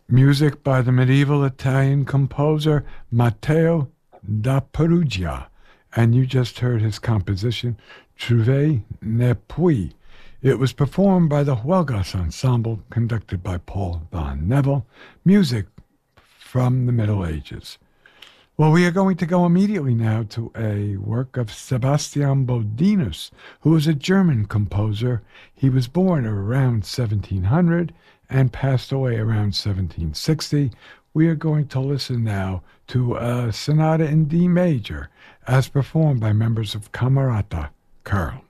Music by the medieval Italian composer Matteo da Perugia. And you just heard his composition, Trouve ne puis. It was performed by the Huelgas Ensemble, conducted by Paul Van Neville. Music from the Middle Ages. Well, we are going to go immediately now to a work of Sebastian Bodinus, who was a German composer. He was born around 1700 and passed away around 1760. We are going to listen now to a sonata in D major, as performed by members of Camerata Chorale.